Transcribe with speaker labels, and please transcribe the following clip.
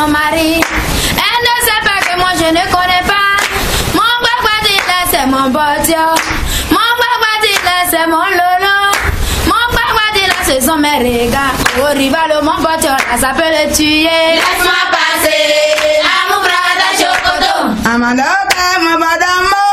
Speaker 1: son mari. Elle ne sait pas que moi je ne connais pas. Mon Guaguadile c'est mon Bodio. Mon Guaguadile c'est mon Lolo. Mon Guaguadile c'est son méréga. Au rival mon Bodio là ça peut le tuer. Laisse-moi passer à mon brada Chocoto.
Speaker 2: Amanda, madame.